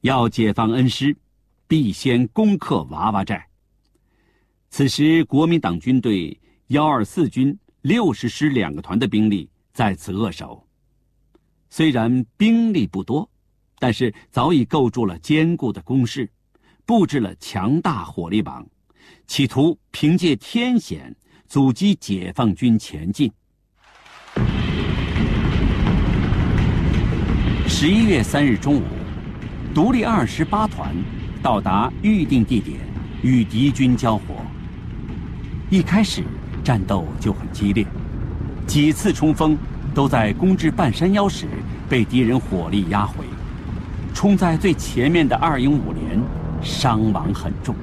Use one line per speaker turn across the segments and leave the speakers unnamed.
要解放恩施，必先攻克娃娃寨。此时，国民党军队124军60师2个团的兵力在此扼守。虽然兵力不多，但是早已构筑了坚固的工事，布置了强大火力网，企图凭借天险阻击解放军前进。11月3日中午，独立28团到达预定地点，与敌军交火。一开始战斗就很激烈，几次冲锋都在攻至半山腰时被敌人火力压回。冲在最前面的2营5连伤亡很重。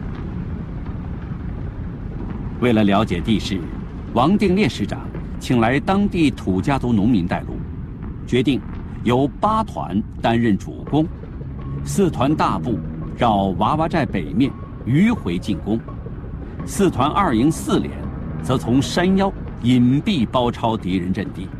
为了了解地势，王定烈师长请来当地土家族农民带路，决定由8团担任主攻，4团大部绕娃娃寨北面迂回进攻，4团2营4连则从山腰隐蔽包抄敌人阵地。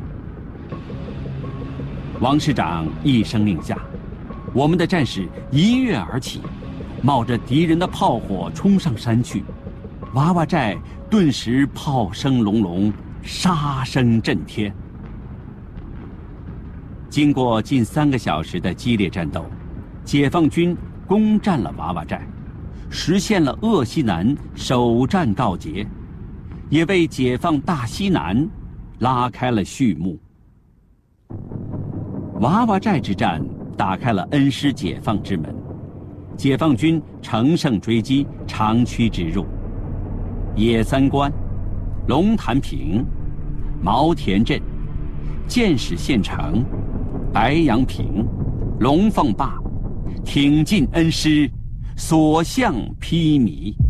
王师长一声令下，我们的战士一跃而起，冒着敌人的炮火冲上山去。娃娃寨顿时炮声隆隆，杀声震天。经过近3个小时的激烈战斗，解放军攻占了娃娃寨，实现了鄂西南首战告捷，也为解放大西南拉开了序幕。娃娃寨之战打开了恩施解放之门，解放军乘胜追击，长驱直入。野三关、龙潭坪、毛田镇、建始县城、白杨坪、龙凤坝，挺进恩施，所向披靡。